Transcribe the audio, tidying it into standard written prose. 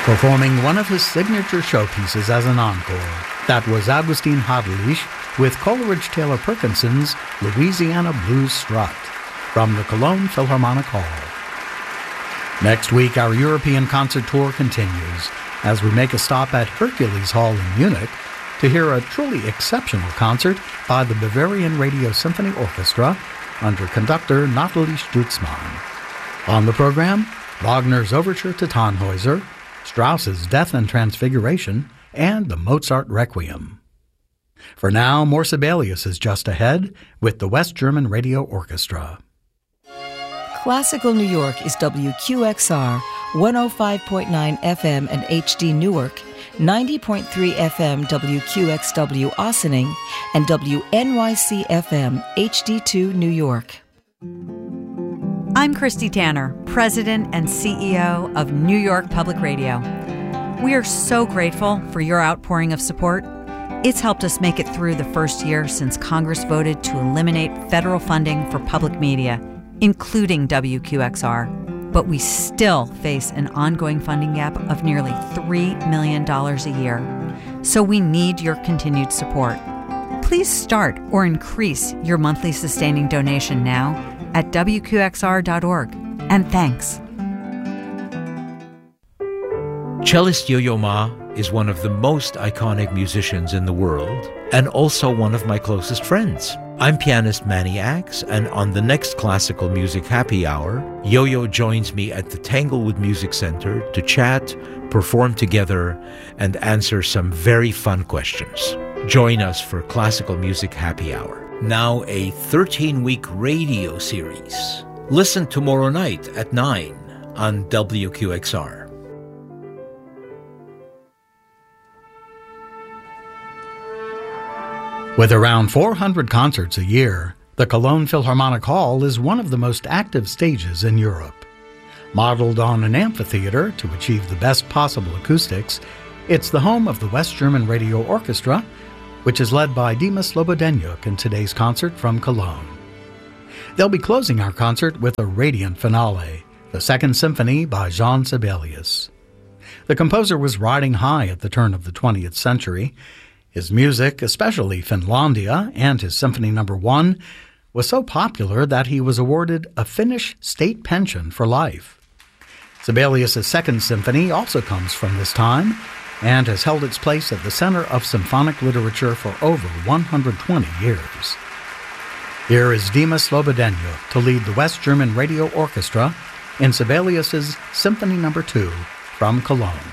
Performing one of his signature showpieces as an encore. That was Augustin Hadelich with Coleridge Taylor Perkinson's Louisiana Blues Strut from the Cologne Philharmonic Hall. Next week, our European concert tour continues as we make a stop at Hercules Hall in Munich to hear a truly exceptional concert by the Bavarian Radio Symphony Orchestra under conductor Nathalie Stutzmann. On the program, Wagner's Overture to Tannhäuser, Strauss's Death and Transfiguration, and the Mozart Requiem. For now, more Sibelius is just ahead with the West German Radio Orchestra. Classical New York is WQXR, 105.9 FM and HD Newark, 90.3 FM WQXW Ossining, and WNYC FM HD2 New York. I'm Christy Tanner, President and CEO of New York Public Radio. We are so grateful for your outpouring of support. It's helped us make it through the first year since Congress voted to eliminate federal funding for public media, including WQXR. But we still face an ongoing funding gap of nearly $3 million a year. So we need your continued support. Please start or increase your monthly sustaining donation now at WQXR.org. And thanks. Cellist Yo-Yo Ma is one of the most iconic musicians in the world and also one of my closest friends. I'm pianist Manny Axe, and on the next Classical Music Happy Hour, Yo-Yo joins me at the Tanglewood Music Center to chat, perform together, and answer some very fun questions. Join us for Classical Music Happy Hour. Now a 13-week radio series. Listen tomorrow night at 9 on WQXR. With around 400 concerts a year, the Cologne Philharmonic Hall is one of the most active stages in Europe. Modeled on an amphitheater to achieve the best possible acoustics, it's the home of the West German Radio Orchestra, which is led by Dima Slobodenjuk in today's concert from Cologne. They'll be closing our concert with a radiant finale, the Second Symphony by Jean Sibelius. The composer was riding high at the turn of the 20th century. His music, especially Finlandia and his Symphony No. 1, was so popular that he was awarded a Finnish state pension for life. Sibelius' Second Symphony also comes from this time and has held its place at the center of symphonic literature for over 120 years. Here is Dima Slobodenjuk to lead the West German Radio Orchestra in Sibelius' Symphony No. 2 from Cologne.